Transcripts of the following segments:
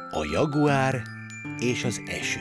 A jaguár és az eső.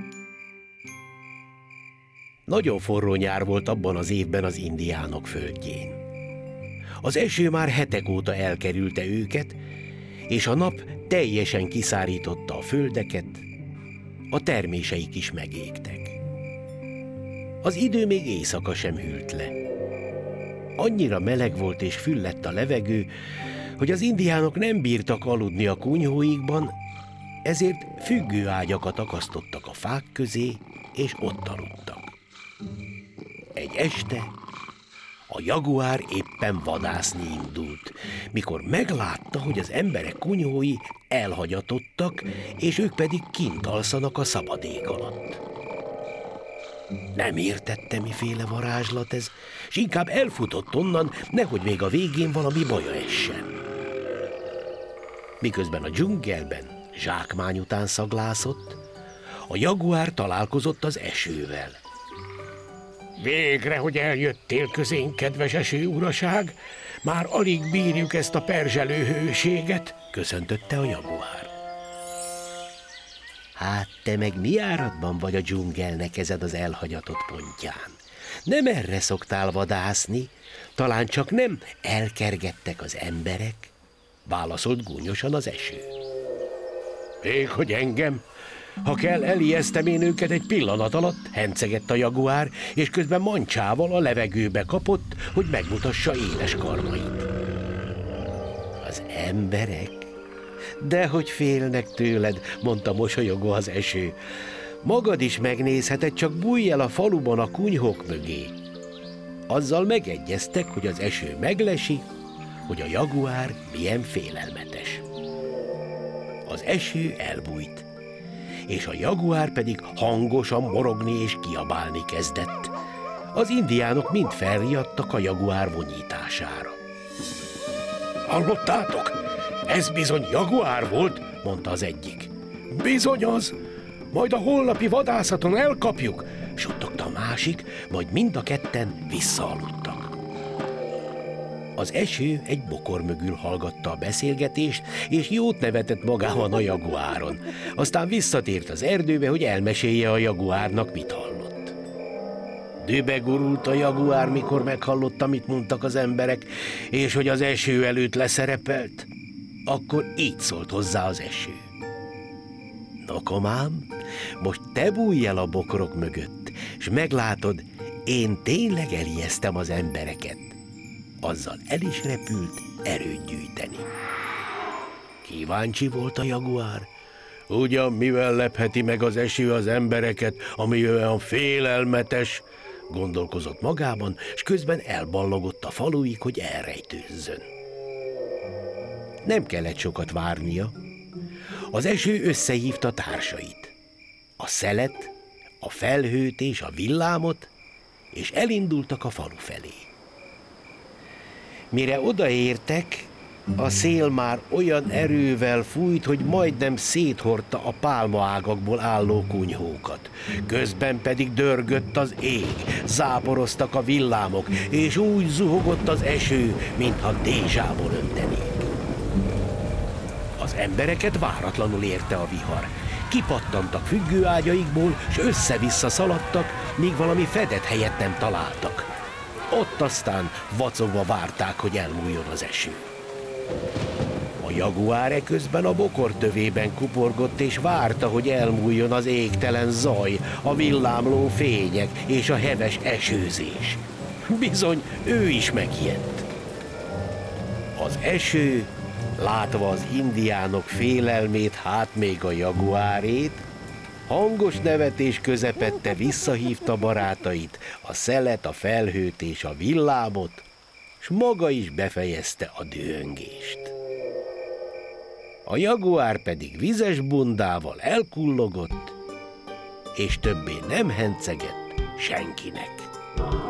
Nagyon forró nyár volt abban az évben az indiánok földjén. Az eső már hetek óta elkerülte őket, és a nap teljesen kiszárította a földeket, a terméseik is megégtek. Az idő még éjszaka sem hűlt le. Annyira meleg volt és füllett a levegő, hogy az indiánok nem bírtak aludni a kunyhóikban, ezért függőágyakat akasztottak a fák közé, és ott aludtak. Egy este a jaguár éppen vadászni indult, mikor meglátta, hogy az emberek kunyhói elhagyatottak, és ők pedig kint alszanak a szabad ég alatt. Nem értette, miféle varázslat ez, s inkább elfutott onnan, nehogy még a végén valami baja essen. Miközben a dzsungelben zsákmány után szaglászott, a jaguár találkozott az esővel. Végre, hogy eljöttél közénk, kedves esőuraság! Már alig bírjuk ezt a perzselő hőséget, köszöntötte a jaguár. Hát te meg mi áradban vagy a dzsungelnek ezen az elhagyatott pontján? Nem erre szoktál vadászni? Talán csak nem elkergettek az emberek? Válaszolt gúnyosan az eső. Még hogy engem? Ha kell, elijesztem én őket egy pillanat alatt, hencegett a jaguár, és közben mancsával a levegőbe kapott, hogy megmutassa éles karmait. Az emberek? Dehogy félnek tőled, mondta mosolyogva az eső. Magad is megnézheted, csak bújj el a faluban a kunyhók mögé. Azzal megegyeztek, hogy az eső meglesi, hogy a jaguár milyen félelmetes. Az eső elbújt, és a jaguár pedig hangosan morogni és kiabálni kezdett. Az indiánok mind felriadtak a jaguár vonyítására. Hallottátok? Ez bizony jaguár volt, mondta az egyik. Bizony az, majd a holnapi vadászaton elkapjuk, suttogta a másik, majd mind a ketten visszaaludtak. Az eső egy bokor mögül hallgatta a beszélgetést, és jót nevetett magában a jaguáron. Aztán visszatért az erdőbe, hogy elmesélje a jaguárnak, mit hallott. Dühbe gurult a jaguár, mikor meghallotta, mit mondtak az emberek, és hogy az eső előtt leszerepelt. Akkor így szólt hozzá az eső. No, komám, most te bújj el a bokrok mögött, és meglátod, én tényleg elijesztem az embereket. Azzal el is repült erőt gyűjteni. Kíváncsi volt a jaguár. Ugyan mivel lepheti meg az eső az embereket, ami olyan félelmetes, gondolkozott magában, és közben elballogott a faluig, hogy elrejtőzzön. Nem kellett sokat várnia. Az eső összehívta társait. A szelet, a felhőt és a villámot, és elindultak a falu felé. Mire odaértek, a szél már olyan erővel fújt, hogy majdnem széthordta a pálmaágakból álló kunyhókat. Közben pedig dörgött az ég, záporoztak a villámok, és úgy zuhogott az eső, mintha dézsából öntenék. Az embereket váratlanul érte a vihar. Kipattantak függőágyaikból, s össze-vissza szaladtak, míg valami fedett helyet nem találtak. Ott aztán vacogva várták, hogy elmúljon az eső. A jaguár eközben a bokor tövében kuporgott, és várta, hogy elmúljon az égtelen zaj, a villámló fények és a heves esőzés. Bizony, ő is megijedt. Az eső, látva az indiánok félelmét, hát még a jaguárét, hangos nevetés közepette visszahívta barátait, a szelet, a felhőt és a villámot, s maga is befejezte a dühöngést. A jaguár pedig vizes bundával elkullogott, és többé nem hencegett senkinek.